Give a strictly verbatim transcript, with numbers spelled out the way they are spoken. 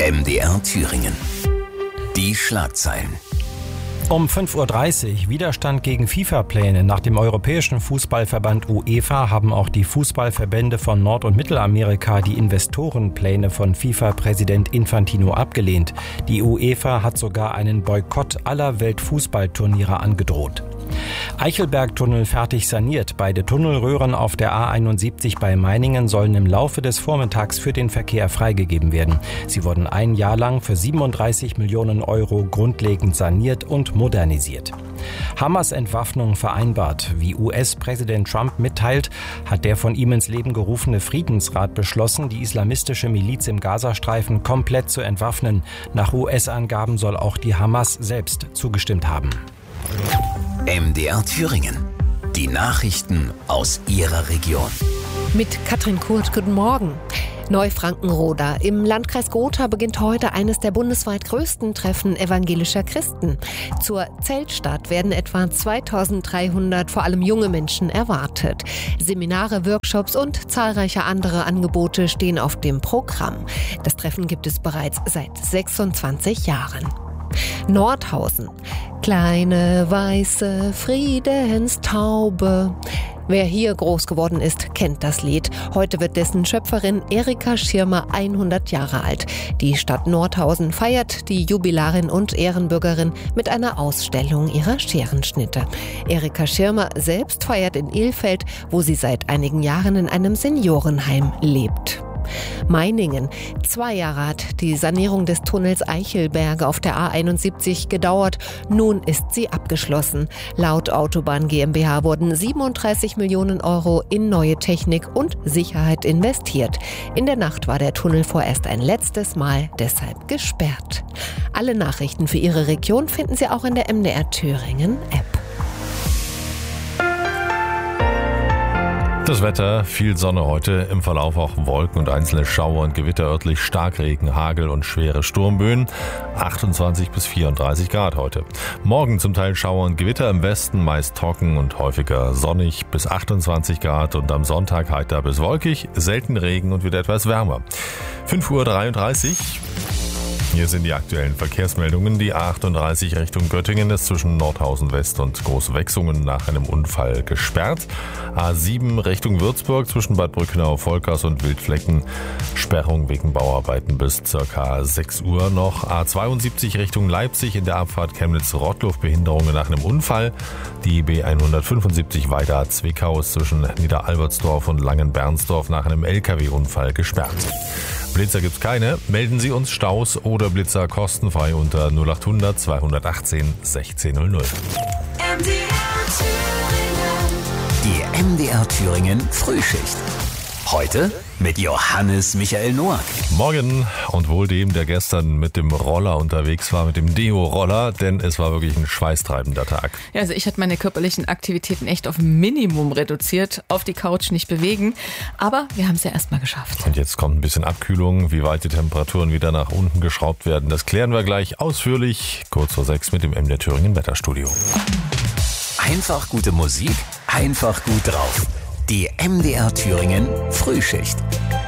M D R Thüringen. Die Schlagzeilen. Um fünf Uhr dreißig Widerstand gegen FIFA-Pläne. Nach dem Europäischen Fußballverband UEFA haben auch die Fußballverbände von Nord- und Mittelamerika die Investorenpläne von FIFA-Präsident Infantino abgelehnt. Die UEFA hat sogar einen Boykott aller Weltfußballturniere angedroht. Eichelberg-Tunnel fertig saniert. Beide Tunnelröhren auf der A einundsiebzig bei Meiningen sollen im Laufe des Vormittags für den Verkehr freigegeben werden. Sie wurden ein Jahr lang für siebenunddreißig Millionen Euro grundlegend saniert und modernisiert. Hamas-Entwaffnung vereinbart. Wie U S-Präsident Trump mitteilt, hat der von ihm ins Leben gerufene Friedensrat beschlossen, die islamistische Miliz im Gazastreifen komplett zu entwaffnen. Nach U S-Angaben soll auch die Hamas selbst zugestimmt haben. M D R Thüringen. Die Nachrichten aus Ihrer Region. Mit Katrin Kurt, guten Morgen. Neufrankenroda. Im Landkreis Gotha beginnt heute eines der bundesweit größten Treffen evangelischer Christen. Zur Zeltstadt werden etwa zweitausenddreihundert, vor allem junge Menschen, erwartet. Seminare, Workshops und zahlreiche andere Angebote stehen auf dem Programm. Das Treffen gibt es bereits seit sechsundzwanzig Jahren. Nordhausen. Kleine weiße Friedenstaube. Wer hier groß geworden ist, kennt das Lied. Heute wird dessen Schöpferin Erika Schirmer hundert Jahre alt. Die Stadt Nordhausen feiert die Jubilarin und Ehrenbürgerin mit einer Ausstellung ihrer Scherenschnitte. Erika Schirmer selbst feiert in Ilfeld, wo sie seit einigen Jahren in einem Seniorenheim lebt. Meiningen. Zwei Jahre hat die Sanierung des Tunnels Eichelberg auf der A einundsiebzig gedauert. Nun ist sie abgeschlossen. Laut Autobahn GmbH wurden siebenunddreißig Millionen Euro in neue Technik und Sicherheit investiert. In der Nacht war der Tunnel vorerst ein letztes Mal deshalb gesperrt. Alle Nachrichten für Ihre Region finden Sie auch in der M D R Thüringen App. Das Wetter, viel Sonne heute, im Verlauf auch Wolken und einzelne Schauer und Gewitter, örtlich Starkregen, Hagel und schwere Sturmböen. achtundzwanzig bis vierunddreißig Grad heute. Morgen zum Teil Schauer und Gewitter, im Westen meist trocken und häufiger sonnig bis achtundzwanzig Grad und am Sonntag heiter bis wolkig, selten Regen und wieder etwas wärmer. fünf Uhr dreiunddreißig. Hier sind die aktuellen Verkehrsmeldungen. Die A achtunddreißig Richtung Göttingen ist zwischen Nordhausen West und Großwechsungen nach einem Unfall gesperrt. A sieben Richtung Würzburg zwischen Bad Brückenau, Volkers und Wildflecken. Sperrung wegen Bauarbeiten bis ca. sechs Uhr noch. A zweiundsiebzig Richtung Leipzig in der Abfahrt Chemnitz-Rottluff Behinderungen nach einem Unfall. Die B hundertfünfundsiebzig weiter Zwickau ist zwischen Niederalbertsdorf und Langenbernsdorf nach einem L K W-Unfall gesperrt. Blitzer gibt's keine. Melden Sie uns Staus oder Blitzer kostenfrei unter null achthundert zweihundertachtzehn sechzehn null null. Die M D R Thüringen Frühschicht. Heute mit Johannes Michael Noack. Morgen und wohl dem, der gestern mit dem Roller unterwegs war, mit dem Deo-Roller, denn es war wirklich ein schweißtreibender Tag. Ja, also ich hatte meine körperlichen Aktivitäten echt auf Minimum reduziert, auf die Couch nicht bewegen, aber wir haben es ja erstmal geschafft. Und jetzt kommt ein bisschen Abkühlung, wie weit die Temperaturen wieder nach unten geschraubt werden, das klären wir gleich ausführlich, kurz vor sechs mit dem M D R Thüringen Wetterstudio. Einfach gute Musik, einfach gut drauf. Die M D R Thüringen Frühschicht.